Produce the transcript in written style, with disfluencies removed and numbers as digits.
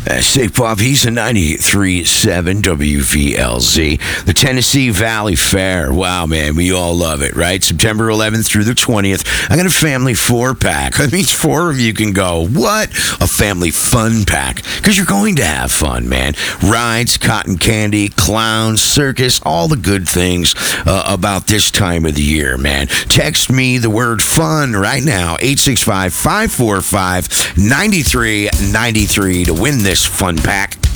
Say, Bob, he's a 93.7 WVLZ. The Tennessee Valley Fair. Wow, man, we all love it, right? September 11th through the 20th. I got a family 4-pack. That means 4 of you can go. What? A family fun pack. Because you're going to have fun, man. Rides, cotton candy, clowns, circus, all the good things about this time of the year, man. Text me the word fun right now, 865-545-9393 to win this fun pack.